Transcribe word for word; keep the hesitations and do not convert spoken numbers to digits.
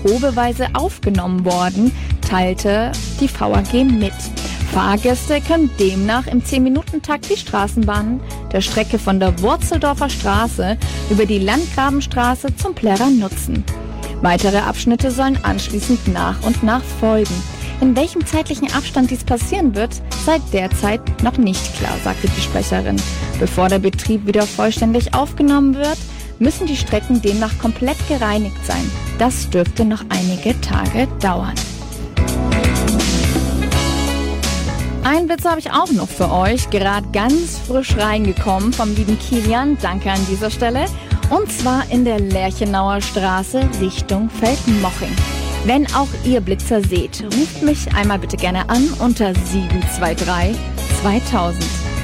probeweise aufgenommen worden, teilte die V A G mit. Fahrgäste können demnach im zehn-Minuten-Takt die Straßenbahnen der Strecke von der Wurzeldorfer Straße über die Landgrabenstraße zum Plärrer nutzen. Weitere Abschnitte sollen anschließend nach und nach folgen. In welchem zeitlichen Abstand dies passieren wird, sei derzeit noch nicht klar, sagte die Sprecherin. Bevor der Betrieb wieder vollständig aufgenommen wird, müssen die Strecken demnach komplett gereinigt sein. Das dürfte noch einige Tage dauern. Einen Witz habe ich auch noch für euch, gerade ganz frisch reingekommen vom lieben Kilian, danke an dieser Stelle. Und zwar in der Lerchenauer Straße Richtung Feldmoching. Wenn auch ihr Blitzer seht, ruft mich einmal bitte gerne an unter sieben zwei drei zweitausend.